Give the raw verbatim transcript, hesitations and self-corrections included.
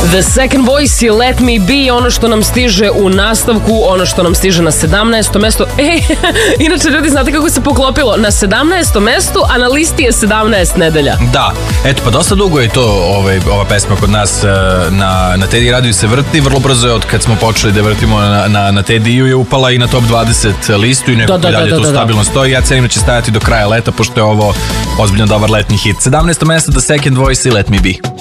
The Second Voice i Let Me Be, ono što nam stiže u nastavku, ono što nam stiže na sedamnaestom mestu. Ej, inače ljudi, znate kako se poklopilo? Na sedamnaestom mestu, a na listi je sedamnaest nedelja. Da, eto, pa dosta dugo je to ovaj, ova pesma kod nas na, na Teddy radiju se vrti, vrlo brzo je od kad smo počeli da vrtimo na, na, na Teddy-u je upala i na top dvadeset listu i nekako da, da, dalje da, da, to stabilno da. stoji. Ja cenim da će stajati do kraja leta, pošto je ovo ozbiljno dobar letni hit. sedamnaesto mesto The Second Voice i Let Me Be.